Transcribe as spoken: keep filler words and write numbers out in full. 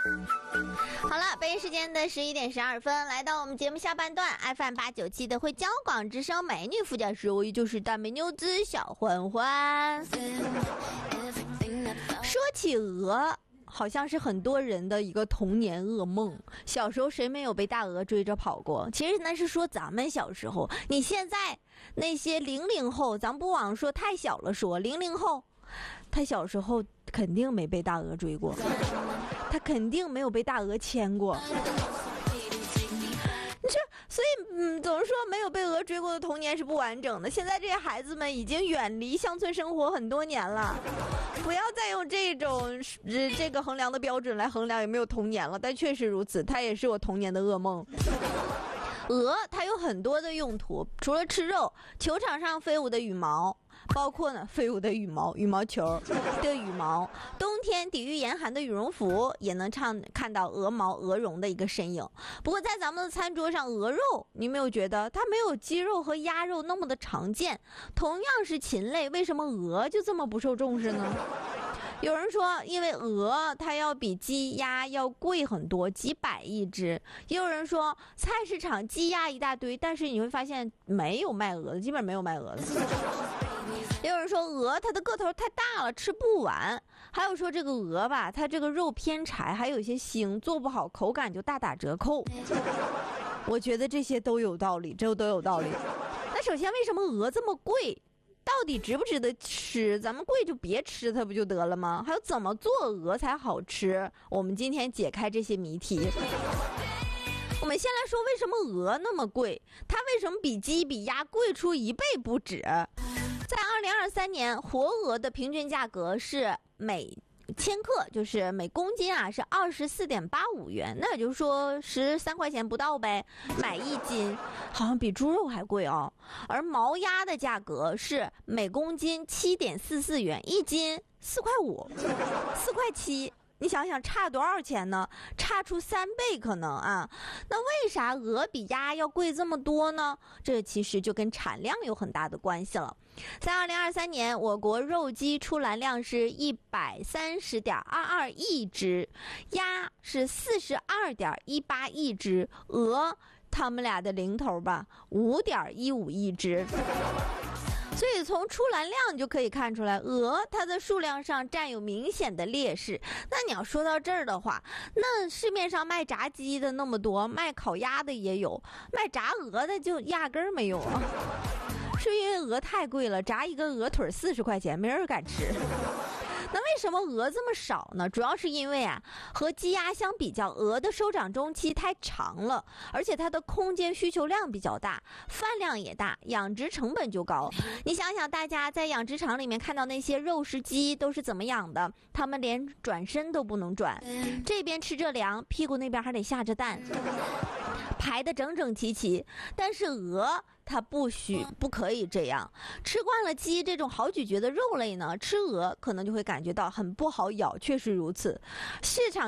好了，北京时间的十一点十二分，来到我们节目下半段 ，F M 八九七的会交广之声美女副驾驶，我依旧是大美妞子小欢欢。说起鹅，好像是很多人的一个童年噩梦。小时候谁没有被大鹅追着跑过？其实那是说咱们小时候，你现在那些零零后，咱不往说太小了说，零零后，他小时候肯定没被大鹅追过，他肯定没有被大鹅牵过。这所以嗯，总是说没有被鹅追过的童年是不完整的。现在这些孩子们已经远离乡村生活很多年了，不要再用这种呃这个衡量的标准来衡量有没有童年了。但确实如此，它也是我童年的噩梦。鹅它有很多的用途，除了吃肉，球场上飞舞的羽毛，包括呢飞舞的羽毛羽毛球的羽毛，冬天抵御严寒的羽绒服也能唱看到鹅毛鹅绒的一个身影。不过在咱们的餐桌上，鹅肉你没有觉得它没有鸡肉和鸭肉那么的常见？同样是禽类，为什么鹅就这么不受重视呢？有人说因为鹅它要比鸡鸭要贵很多，几百一只。也有人说菜市场鸡鸭一大堆，但是你会发现没有卖鹅的，基本没有卖鹅的。也有人说鹅它的个头太大了吃不完，还有说这个鹅吧它这个肉偏柴，还有一些腥，做不好口感就大打折扣。我觉得这些都有道理，这都有道理。那首先为什么鹅这么贵？到底值不值得吃？咱们贵就别吃它不就得了吗？还有怎么做鹅才好吃？我们今天解开这些谜题。我们先来说为什么鹅那么贵，它为什么比鸡比鸭贵出一倍不止？在二零二三年，活鹅的平均价格是每千克，就是每公斤啊是二十四点八五元，那也就是说十三块钱不到呗，买一斤，好像比猪肉还贵哦。而毛鸭的价格是每公斤七点四四元，一斤四块五，四块七。你想想差多少钱呢？差出三倍可能啊！那为啥鹅比鸭要贵这么多呢？这其实就跟产量有很大的关系了。在二零二三年，我国肉鸡出栏量是一百三十点二二亿只，鸭是四十二点一八亿只，鹅他们俩的零头吧，五点一五亿只。所以从出栏量就可以看出来，鹅它的数量上占有明显的劣势。那你要说到这儿的话，那市面上卖炸鸡的那么多，卖烤鸭的也有，卖炸鹅的就压根儿没有啊。是因为鹅太贵了，炸一个鹅腿四十块钱，没人敢吃。那为什么鹅这么少呢？主要是因为啊，和鸡鸭相比较，鹅的收长周期太长了，而且它的空间需求量比较大，饭量也大，养殖成本就高。你想想，大家在养殖场里面看到那些肉食鸡都是怎么养的？他们连转身都不能转，这边吃着粮，屁股那边还得下着蛋，排得整整齐齐。但是鹅它不许不可以这样，吃惯了鸡这种好咀嚼的肉类呢，吃鹅可能就会感觉到很不好咬，确实如此。市场